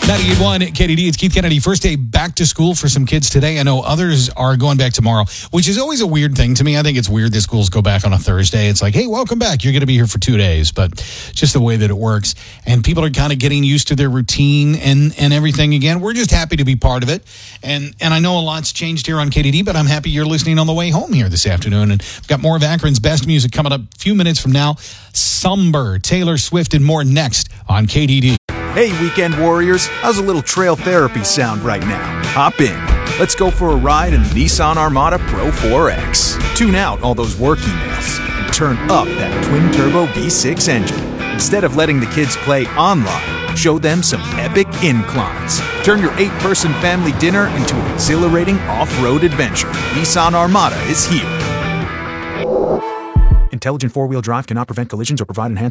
98.1 KDD, it's Keith Kennedy. First day back to school for some kids today. I know others are going back tomorrow, which is always a weird thing to me. I think it's weird that schools go back on a Thursday. It's like, hey, welcome back. You're going to be here for 2 days, but just the way that it works. And people are kind of getting used to their routine and everything again. We're just happy to be part of it. And I know a lot's changed here on KDD, but I'm happy you're listening on the way home here this afternoon. And we've got more of Akron's best music coming up a few minutes from now. Somber, Taylor Swift, and more next on KDD. Hey, weekend warriors, how's a little trail therapy sound right now? Hop in. Let's go for a ride in the Nissan Armada Pro 4X. Tune out all those work emails and turn up that twin-turbo V6 engine. Instead of letting the kids play online, show them some epic inclines. Turn your 8-person family dinner into an exhilarating off-road adventure. Nissan Armada is here. Intelligent four-wheel drive cannot prevent collisions or provide enhanced